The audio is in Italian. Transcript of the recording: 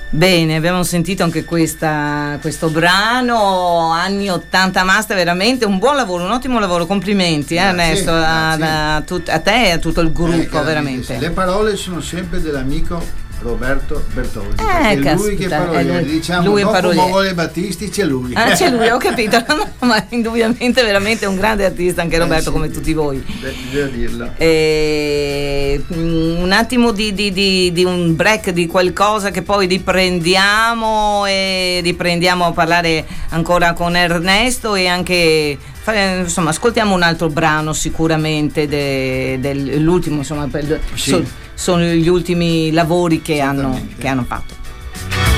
Bene, abbiamo sentito anche questo brano, anni 80 Master, veramente un buon lavoro, un ottimo lavoro, complimenti Ernesto, a te e a tutto il gruppo, veramente. Le parole sono sempre dell'amico Roberto Bertoldi, è lui che parola, diciamo, lui dopo Mogole Battisti c'è lui. C'è lui, ho capito, ma indubbiamente veramente un grande artista anche Roberto, come tutti voi. Devo dirlo. Un attimo di un break di qualcosa che poi riprendiamo a parlare ancora con Ernesto e anche insomma ascoltiamo un altro brano sicuramente dell'ultimo, insomma sono gli ultimi lavori che hanno fatto.